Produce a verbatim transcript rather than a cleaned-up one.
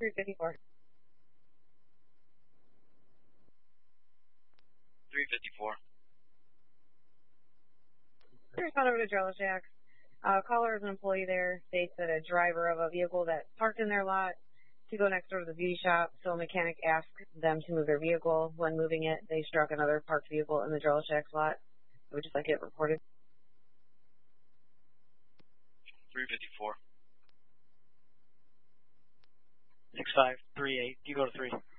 three fifty-four. three fifty-four. Respond over to Trailer Shack. Uh, caller is an employee there, states that a driver of a vehicle that parked in their lot to go next door to the beauty shop, so a mechanic asked them to move their vehicle. When moving it, they struck another parked vehicle in the Trailer Shack's lot. I would just like it reported. three fifty-four. six five three eight. You go to three.